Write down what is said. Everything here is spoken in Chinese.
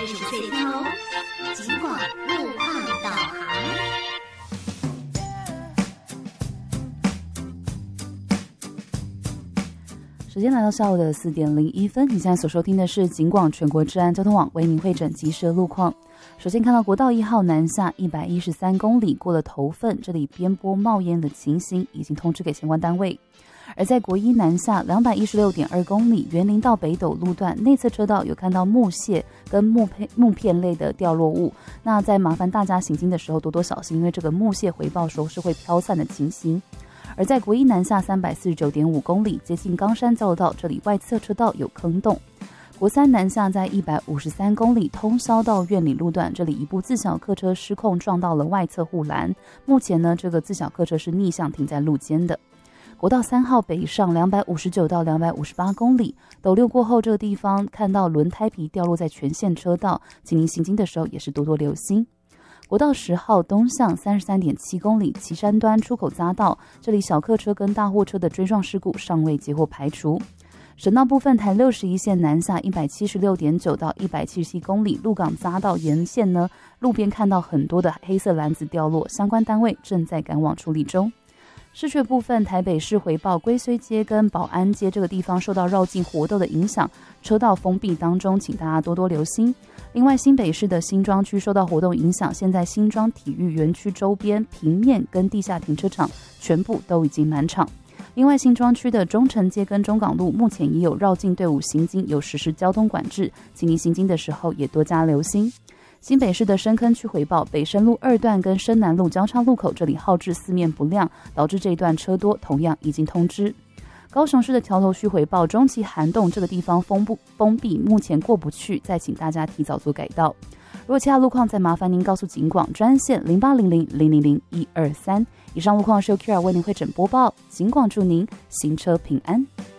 这是隧道哦，尽管路况导航。 时间来到下午的4点01分，你现在所收听的是警广全国治安交通网为您汇整即时路况。首先看到国道1号南下113公里过了头份，这里边坡冒烟的情形已经通知给相关单位。而在国一南下216.2公里园林到北斗路段内侧车道有看到木屑跟木片类的掉落物，那在麻烦大家行经的时候多多小心，因为这个木屑回报说是会飘散的情形。而在国一南下349.5公里接近冈山交流道，这里外侧车道有坑洞。国三南下在153公里通霄到苑里路段，这里一部自小客车失控撞到了外侧护栏，目前呢这个自小客车是逆向停在路肩的。国道3号北上259到258公里，斗六过后这个地方看到轮胎皮掉落在全线车道，请您行经的时候也是多多留心。国道10号东向33.7公里旗山端出口匝道，这里小客车跟大货车的追撞事故尚未结获排除。省道部分台61线南下176.9到177公里鹿港匝道沿线呢，路边看到很多的黑色篮子掉落，相关单位正在赶往处理中。市区部分，台北市回报龟虽街跟保安街这个地方受到绕境活动的影响，车道封闭当中，请大家多多留心。另外，新北市的新庄区受到活动影响，现在新庄体育园区周边平面跟地下停车场全部都已经满场。另外，新庄区的中城街跟中港路目前也有绕境队伍行经，有实施交通管制，请您行经的时候也多加留心。新北市的深坑区回报，北深路2段跟深南路交叉路口这里号志四面不亮，导致这一段车多，同样已经通知。高雄市的桥头区回报，中期涵洞这个地方封闭，目前过不去，再请大家提早做改道。如果其他路况，再麻烦您告诉警广专线0800000123。以上路况是由 QR 为您汇整播报，警广祝您行车平安。